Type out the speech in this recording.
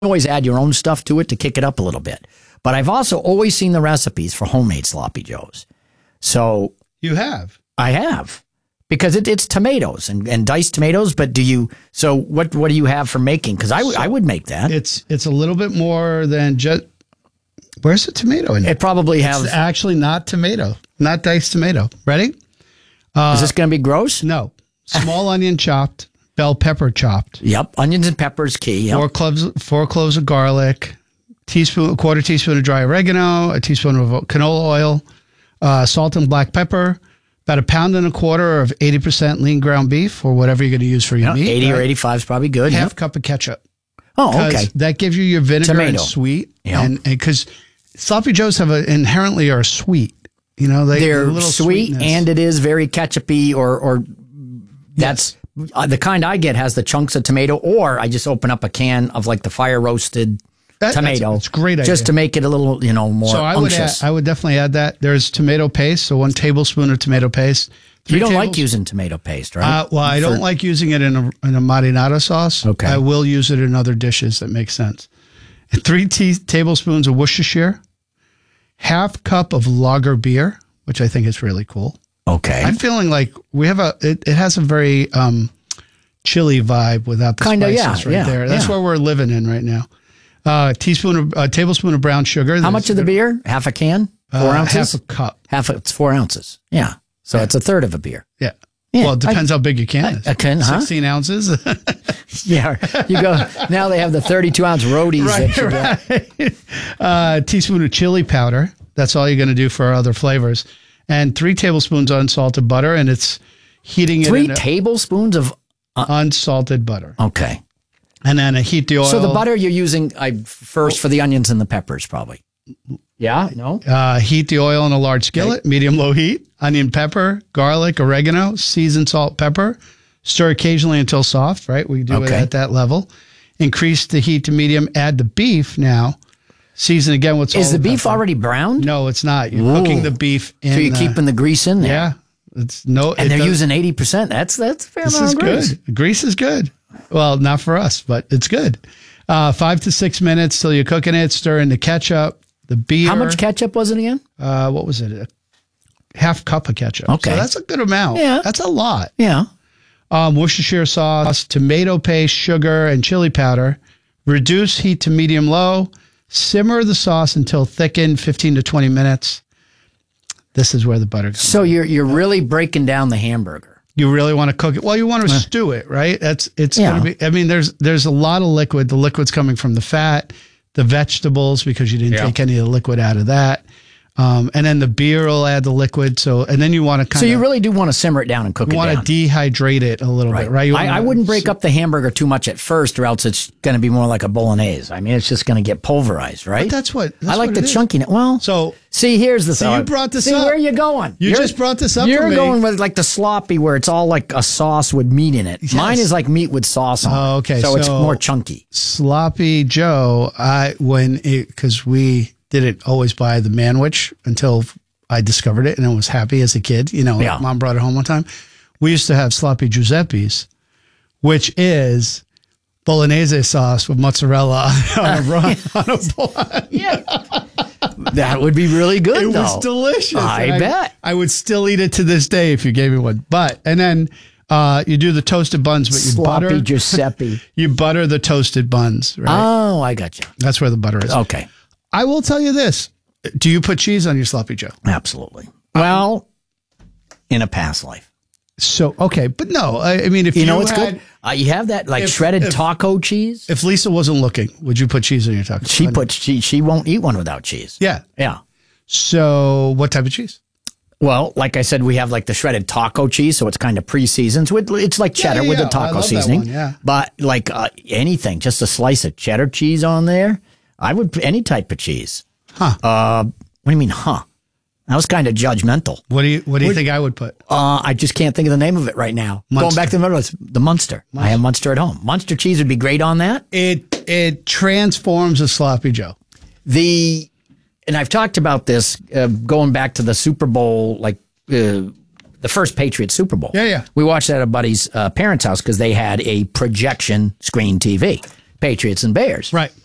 always add your own stuff to it to kick it up a little bit. But I've also always seen the recipes for homemade sloppy joes. So You have. I have. Because it's tomatoes and diced tomatoes, but so what do you have for making? Because I would make that. It's a little bit more than just, where's the tomato in it? It probably has. It's actually not tomato, not diced tomato. Ready? Is this going to be gross? No. Small onion chopped, bell pepper chopped. Yep. Onions and peppers key. Yep. 4 cloves of garlic, quarter teaspoon of dry oregano, a teaspoon of canola oil, salt and black pepper, about 1.25 pounds of 80% lean ground beef or whatever you're going to use for your meat. 80 or 85 is probably good. Half cup of ketchup. Oh, okay. That gives you your vinegar Tomato. and sweet. Yeah. And because sloppy joes inherently are sweet. You know, they're a little sweet sweetness. and it is very ketchupy or that's the kind I get has the chunks of tomato, or I just open up a can of like the fire roasted tomato. It's a great idea. Just to make it a little, more So unctuous. I would definitely add that. There's tomato paste, so 1 tablespoon of tomato paste. You don't like using tomato paste, right? Well, I don't like using it in a marinara sauce. Okay. I will use it in other dishes that make sense. 3 tablespoons of Worcestershire, half cup of lager beer, which I think is really cool. Okay. I'm feeling like we have it has a very chili vibe without the spices there. That's what we're living in right now. Tablespoon of brown sugar. How much of the beer? Half a can? 4 ounces? Half a cup. It's 4 ounces. Yeah. So it's a third of a beer. Yeah. Yeah, Well, it depends how big your can is. A can, huh? 16 ounces. Yeah. You go, now they have the 32 ounce roadies that you get. Teaspoon of chili powder. That's all you're going to do for other flavors. And 3 tablespoons unsalted butter. And it's heating 3 it in tablespoons of. unsalted butter. Okay. And then heat the oil. So the butter you're using first for the onions and the peppers, probably. Yeah, no? Heat the oil in a large skillet, medium-low heat. Onion, pepper, garlic, oregano, seasoned salt, pepper. Stir occasionally until soft, right? We do it at that level. Increase the heat to medium. Add the beef now. Season again with salt. Is the beef already browned? No, it's not. You're cooking the beef in. So you're keeping the grease in there? Yeah. And they're using 80%. That's a fair amount of grease. This is good. Grease is good. Well, not for us, but it's good. 5 to 6 minutes till you're cooking it. Stir in the ketchup, the beer. How much ketchup was it again? What was it? A half cup of ketchup. Okay. So that's a good amount. Yeah. That's a lot. Yeah. Worcestershire sauce, tomato paste, sugar, and chili powder. Reduce heat to medium-low. Simmer the sauce until thickened, 15 to 20 minutes. This is where the butter comes So you're really breaking down the hamburger. You really want to cook it. Well, you want to stew it, right? It's going to be. I mean, there's a lot of liquid. The liquid's coming from the fat, the vegetables because you didn't take any of the liquid out of that, and then the beer will add the liquid. So and then you want to So you really do want to simmer it down and cook it down. You want to dehydrate it a little bit, right? I wouldn't break up the hamburger too much at first, or else it's going to be more like a bolognese. I mean, it's just going to get pulverized, right? But that's what I like what the it is. chunkiness. Well, So see, here's the thing. you brought this see up. where you going? You just brought this up. You're for me. going with like the sloppy, where it's all like a sauce with meat in it. Yes. Mine is like meat with sauce on. Oh, okay. So it's So- more chunky. Sloppy Joe. Because we didn't always buy the Manwich until I discovered it and I was happy as a kid. Mom brought it home one time. We used to have sloppy Giuseppe's, which is bolognese sauce with mozzarella on a bun. Yeah. That would be really good, It though. was delicious. I bet. I would still eat it to this day if you gave me one. And then you do the toasted buns, but you Sloppy Giuseppe. you butter the toasted buns, right? Oh, I got you. That's where the butter is. Okay. I will tell you this. Do you put cheese on your sloppy Joe? Absolutely. Well, in a past life. So, okay. But no, I mean, if You know what's had, good? You have that like shredded taco cheese. If Lisa wasn't looking, would you put cheese on your taco? She won't eat one without cheese. Yeah. Yeah. So what type of cheese? Well, like I said, we have like the shredded taco cheese, so it's kind of pre-seasoned. So it's like cheddar with the I taco love that seasoning. one, yeah. But like anything, just a slice of cheddar cheese on there. I would put any type of cheese. Huh. What do you mean, huh? That was kind of judgmental. What do you think I would put? I just can't think of the name of it right now. Munster. Going back to the middle, it's the Munster. I have Munster at home. Munster cheese would be great on that. It transforms a sloppy Joe. And I've talked about this going back to the Super Bowl, like the first Patriots Super Bowl. Yeah. We watched that at a buddy's parents' house because they had a projection screen TV, Patriots and Bears. Right.